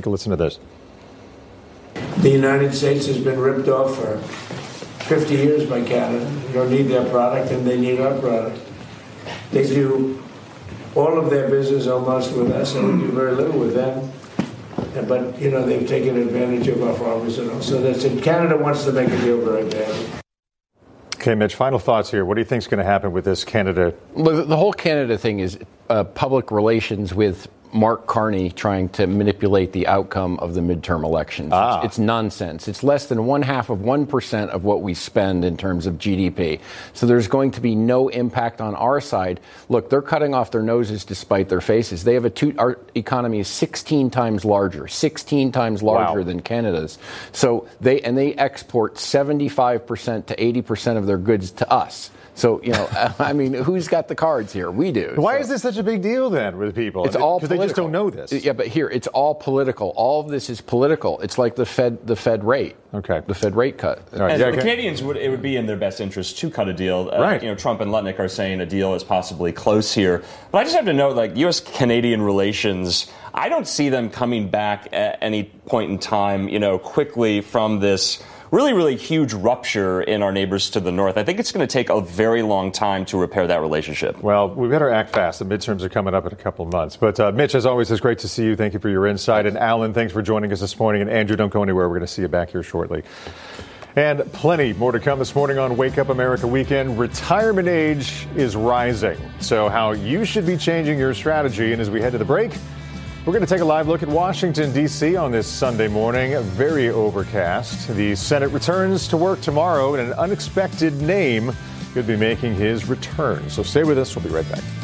Take a listen to this. The United States has been ripped off for 50 years by Canada. We don't need their product, and they need our product. They do all of their business almost with us, and we do very little with them. But, they've taken advantage of our farmers and all. So that's it. Canada wants to make a deal very badly. Okay, Mitch, final thoughts here. What do you think is going to happen with this Canada? Well, the whole Canada thing is public relations with Mark Carney trying to manipulate the outcome of the midterm elections. It's nonsense. It's less than 0.5% of what we spend in terms of GDP. So there's going to be no impact on our side. Look, they're cutting off their noses despite their faces. They have our economy is 16 times larger than Canada's. So they export 75% to 80% of their goods to us. So, who's got the cards here? We do. Why is this such a big deal then with people? It's all because they just don't know this. Yeah, but here, it's all political. All of this is political. It's like the Fed rate. Okay. The Fed rate cut. And the Canadians, it would be in their best interest to cut a deal. Right. Trump and Lutnick are saying a deal is possibly close here. But I just have to note, U.S.-Canadian relations, I don't see them coming back at any point in time, quickly from this really, really huge rupture in our neighbors to the north. I think it's going to take a very long time to repair that relationship. Well, we better act fast. The midterms are coming up in a couple of months. But Mitch, as always, it's great to see you. Thank you for your insight. And Alan, thanks for joining us this morning. And Andrew, don't go anywhere. We're going to see you back here shortly. And plenty more to come this morning on Wake Up America Weekend. Retirement age is rising. So how you should be changing your strategy. And as we head to the break, we're going to take a live look at Washington, D.C. on this Sunday morning. Very overcast. The Senate returns to work tomorrow, and an unexpected name could be making his return. So stay with us. We'll be right back.